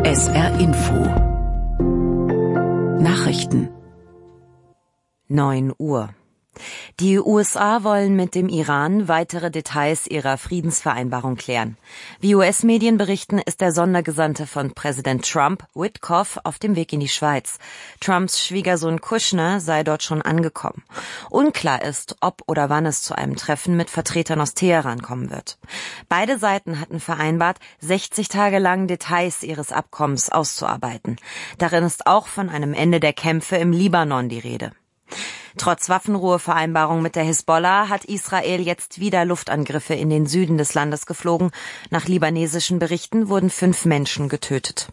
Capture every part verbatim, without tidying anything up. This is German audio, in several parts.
S R Info Nachrichten neun Uhr. Die U S A wollen mit dem Iran weitere Details ihrer Friedensvereinbarung klären. Wie U S-Medien berichten, ist der Sondergesandte von Präsident Trump, Witkoff, auf dem Weg in die Schweiz. Trumps Schwiegersohn Kushner sei dort schon angekommen. Unklar ist, ob oder wann es zu einem Treffen mit Vertretern aus Teheran kommen wird. Beide Seiten hatten vereinbart, sechzig Tage lang Details ihres Abkommens auszuarbeiten. Darin ist auch von einem Ende der Kämpfe im Libanon die Rede. Trotz Waffenruhevereinbarung mit der Hisbollah hat Israel jetzt wieder Luftangriffe in den Süden des Landes geflogen. Nach libanesischen Berichten wurden fünf Menschen getötet.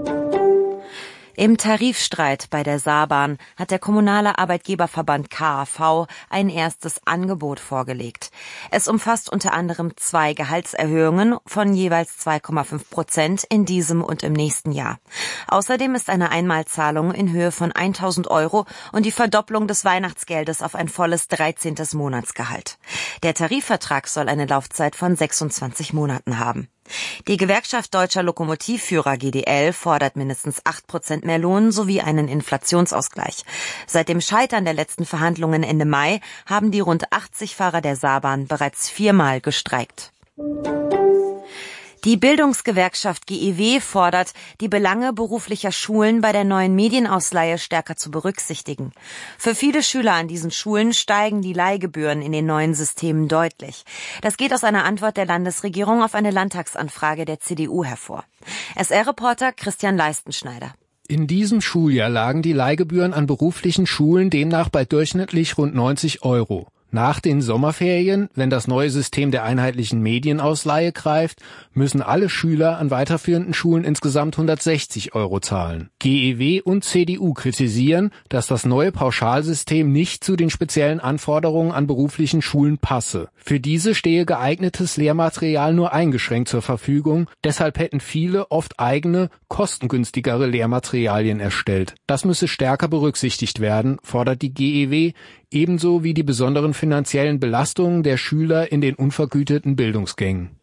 Im Tarifstreit bei der Saarbahn hat der kommunale Arbeitgeberverband K A V ein erstes Angebot vorgelegt. Es umfasst unter anderem zwei Gehaltserhöhungen von jeweils zwei Komma fünf Prozent in diesem und im nächsten Jahr. Außerdem ist eine Einmalzahlung in Höhe von tausend Euro und die Verdopplung des Weihnachtsgeldes auf ein volles dreizehntes Monatsgehalt. Der Tarifvertrag soll eine Laufzeit von sechsundzwanzig Monaten haben. Die Gewerkschaft Deutscher Lokomotivführer G D L fordert mindestens acht Prozent mehr Lohn sowie einen Inflationsausgleich. Seit dem Scheitern der letzten Verhandlungen Ende Mai haben die rund achtzig Fahrer der Saarbahn bereits viermal gestreikt. Die Bildungsgewerkschaft G E W fordert, die Belange beruflicher Schulen bei der neuen Medienausleihe stärker zu berücksichtigen. Für viele Schüler an diesen Schulen steigen die Leihgebühren in den neuen Systemen deutlich. Das geht aus einer Antwort der Landesregierung auf eine Landtagsanfrage der C D U hervor. S R-Reporter Christian Leistenschneider. In diesem Schuljahr lagen die Leihgebühren an beruflichen Schulen demnach bei durchschnittlich rund neunzig Euro. Nach den Sommerferien, wenn das neue System der einheitlichen Medienausleihe greift, müssen alle Schüler an weiterführenden Schulen insgesamt hundertsechzig Euro zahlen. G E W und C D U kritisieren, dass das neue Pauschalsystem nicht zu den speziellen Anforderungen an beruflichen Schulen passe. Für diese stehe geeignetes Lehrmaterial nur eingeschränkt zur Verfügung, deshalb hätten viele oft eigene, kostengünstigere Lehrmaterialien erstellt. Das müsse stärker berücksichtigt werden, fordert die G E W, ebenso wie die besonderen finanziellen Belastungen der Schüler in den unvergüteten Bildungsgängen.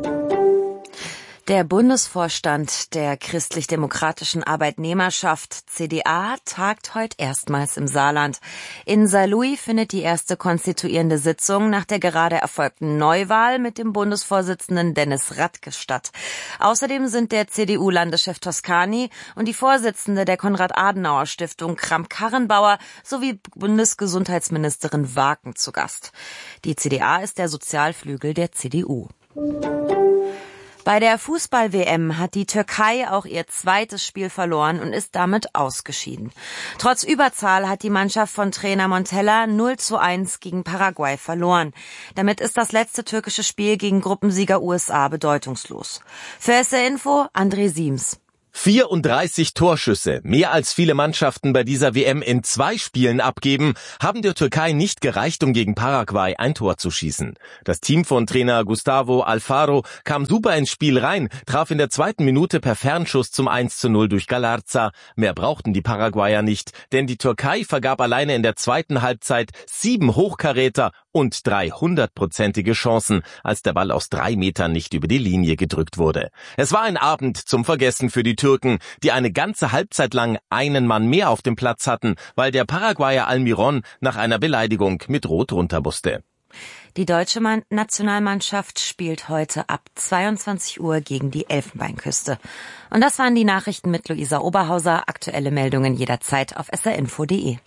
Der Bundesvorstand der Christlich-Demokratischen Arbeitnehmerschaft C D A tagt heute erstmals im Saarland. In Saarlouis findet die erste konstituierende Sitzung nach der gerade erfolgten Neuwahl mit dem Bundesvorsitzenden Dennis Radke statt. Außerdem sind der C D U-Landeschef Toscani und die Vorsitzende der Konrad-Adenauer-Stiftung Kramp-Karrenbauer sowie Bundesgesundheitsministerin Waken zu Gast. Die C D A ist der Sozialflügel der C D U. Bei der Fußball-W M hat die Türkei auch ihr zweites Spiel verloren und ist damit ausgeschieden. Trotz Überzahl hat die Mannschaft von Trainer Montella null zu eins gegen Paraguay verloren. Damit ist das letzte türkische Spiel gegen Gruppensieger U S A bedeutungslos. Für S R Info André Siems. vierunddreißig Torschüsse, mehr als viele Mannschaften bei dieser W M in zwei Spielen abgeben, haben der Türkei nicht gereicht, um gegen Paraguay ein Tor zu schießen. Das Team von Trainer Gustavo Alfaro kam super ins Spiel rein, traf in der zweiten Minute per Fernschuss zum eins zu null durch Galarza. Mehr brauchten die Paraguayer nicht, denn die Türkei vergab alleine in der zweiten Halbzeit sieben Hochkaräter und drei hundertprozentige Chancen, als der Ball aus drei Metern nicht über die Linie gedrückt wurde. Es war ein Abend zum Vergessen für die Türken, die eine ganze Halbzeit lang einen Mann mehr auf dem Platz hatten, weil der Paraguayer Almiron nach einer Beleidigung mit Rot runter musste. Die deutsche Nationalmannschaft spielt heute ab zweiundzwanzig Uhr gegen die Elfenbeinküste. Und das waren die Nachrichten mit Luisa Oberhauser. Aktuelle Meldungen jederzeit auf s r info punkt de.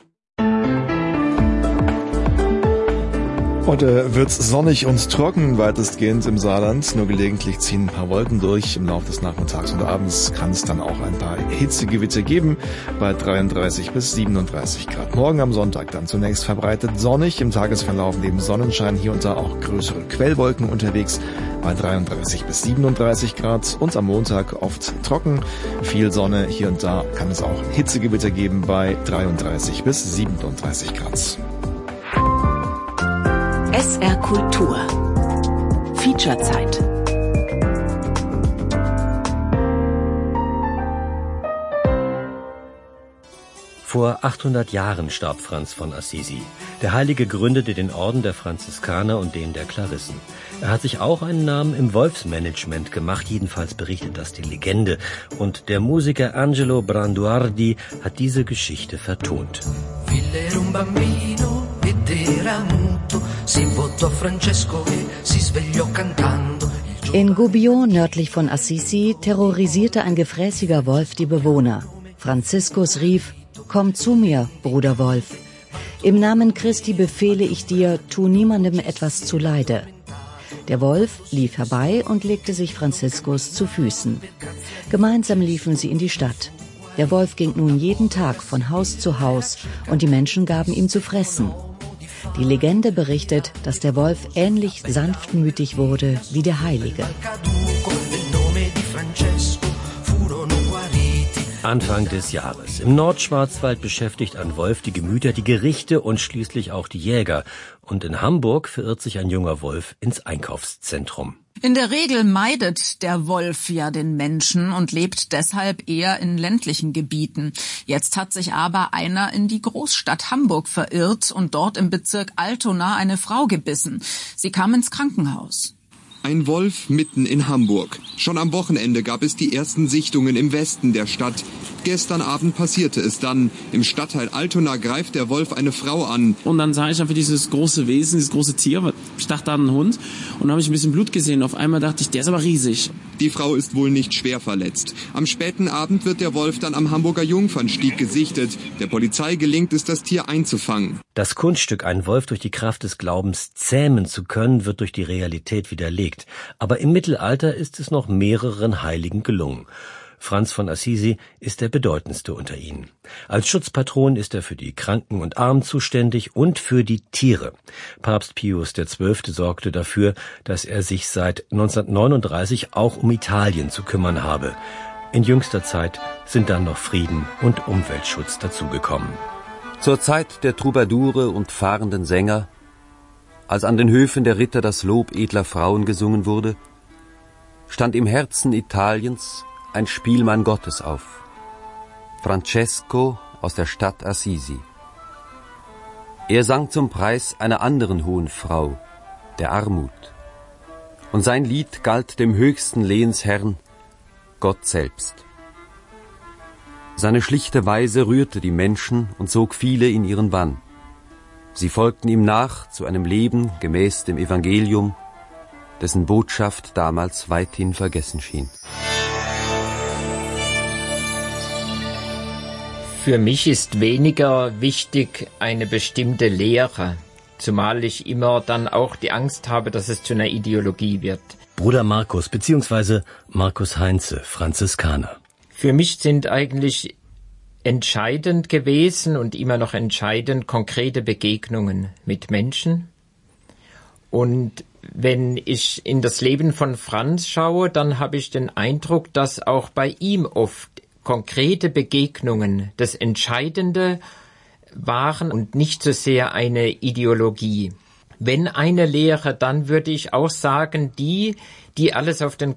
Heute wird's sonnig und trocken weitestgehend im Saarland. Nur gelegentlich ziehen ein paar Wolken durch. Im Laufe des Nachmittags und Abends kann es dann auch ein paar Hitzegewitter geben bei dreiunddreißig bis siebenunddreißig Grad. Morgen am Sonntag dann zunächst verbreitet sonnig. Im Tagesverlauf neben Sonnenschein hier und da auch größere Quellwolken unterwegs bei dreiunddreißig bis siebenunddreißig Grad. Und am Montag oft trocken. Viel Sonne. Hier und da kann es auch Hitzegewitter geben bei dreiunddreißig bis siebenunddreißig Grad. S R Kultur Feature-Zeit. Vor achthundert Jahren starb Franz von Assisi. Der Heilige gründete den Orden der Franziskaner und den der Klarissen. Er hat sich auch einen Namen im Wolfsmanagement gemacht, jedenfalls berichtet das die Legende. Und der Musiker Angelo Branduardi hat diese Geschichte vertont. In Gubbio, nördlich von Assisi, terrorisierte ein gefräßiger Wolf die Bewohner. Franziskus rief: Komm zu mir, Bruder Wolf. Im Namen Christi befehle ich dir, tu niemandem etwas zuleide. Der Wolf lief herbei und legte sich Franziskus zu Füßen. Gemeinsam liefen sie in die Stadt. Der Wolf ging nun jeden Tag von Haus zu Haus und die Menschen gaben ihm zu fressen. Die Legende berichtet, dass der Wolf ähnlich sanftmütig wurde wie der Heilige. Anfang des Jahres. Im Nordschwarzwald beschäftigt ein Wolf die Gemüter, die Gerichte und schließlich auch die Jäger. Und in Hamburg verirrt sich ein junger Wolf ins Einkaufszentrum. In der Regel meidet der Wolf ja den Menschen und lebt deshalb eher in ländlichen Gebieten. Jetzt hat sich aber einer in die Großstadt Hamburg verirrt und dort im Bezirk Altona eine Frau gebissen. Sie kam ins Krankenhaus. Ein Wolf mitten in Hamburg. Schon am Wochenende gab es die ersten Sichtungen im Westen der Stadt. Gestern Abend passierte es dann. Im Stadtteil Altona greift der Wolf eine Frau an. Und dann sah ich einfach dieses große Wesen, dieses große Tier. Ich dachte, da ein Hund. Und dann habe ich ein bisschen Blut gesehen. Auf einmal dachte ich, der ist aber riesig. Die Frau ist wohl nicht schwer verletzt. Am späten Abend wird der Wolf dann am Hamburger Jungfernstieg gesichtet. Der Polizei gelingt es, das Tier einzufangen. Das Kunststück, einen Wolf durch die Kraft des Glaubens zähmen zu können, wird durch die Realität widerlegt. Aber im Mittelalter ist es noch mehreren Heiligen gelungen. Franz von Assisi ist der bedeutendste unter ihnen. Als Schutzpatron ist er für die Kranken und Armen zuständig und für die Tiere. Papst Pius der Zwölfte sorgte dafür, dass er sich seit neunzehnhundertneununddreißig auch um Italien zu kümmern habe. In jüngster Zeit sind dann noch Frieden und Umweltschutz dazugekommen. Zur Zeit der Troubadoure und fahrenden Sänger, als an den Höfen der Ritter das Lob edler Frauen gesungen wurde, stand im Herzen Italiens ein Spielmann Gottes auf, Francesco aus der Stadt Assisi. Er sang zum Preis einer anderen hohen Frau, der Armut, und sein Lied galt dem höchsten Lehensherrn, Gott selbst. Seine schlichte Weise rührte die Menschen und zog viele in ihren Bann. Sie folgten ihm nach zu einem Leben gemäß dem Evangelium, dessen Botschaft damals weithin vergessen schien. Für mich ist weniger wichtig eine bestimmte Lehre, zumal ich immer dann auch die Angst habe, dass es zu einer Ideologie wird. Bruder Markus bzw. Markus Heinze, Franziskaner. Für mich sind eigentlich entscheidend gewesen und immer noch entscheidend konkrete Begegnungen mit Menschen. Und wenn ich in das Leben von Franz schaue, dann habe ich den Eindruck, dass auch bei ihm oft konkrete Begegnungen das Entscheidende waren und nicht so sehr eine Ideologie. Wenn eine Lehre, dann würde ich auch sagen, die, die alles auf den